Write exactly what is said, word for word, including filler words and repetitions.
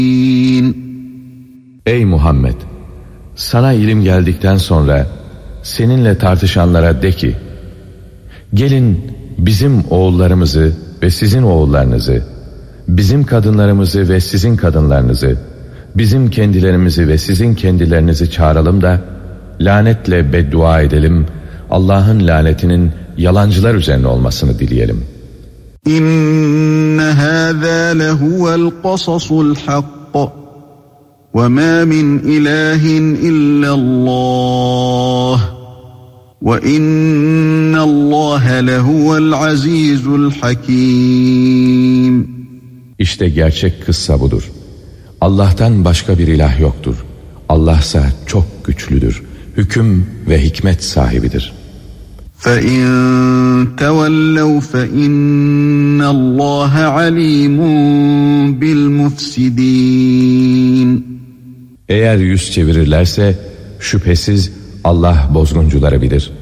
Ey Muhammed! Sana ilim geldikten sonra seninle tartışanlara de ki, gelin bizim oğullarımızı ve sizin oğullarınızı, bizim kadınlarımızı ve sizin kadınlarınızı, bizim kendilerimizi ve sizin kendilerinizi çağıralım da lanetle beddua edelim, Allah'ın lanetinin yalancılar üzerine olmasını dileyelim. İnne hâzâ lehuvel qasasul hakk ve mâ min ilâhin illallâh ve innallâhe lehuvel azîzul hakîm. İşte gerçek kıssa budur. Allah'tan başka bir ilah yoktur. Allah'sa çok güçlüdür. Hüküm ve hikmet sahibidir. فَاِنْ تَوَلَّوْا فَاِنَّ اللّٰهَ عَلِيمٌ بِالْمُفْسِدِينَ. Eğer yüz çevirirlerse şüphesiz Allah bozguncuları bilir.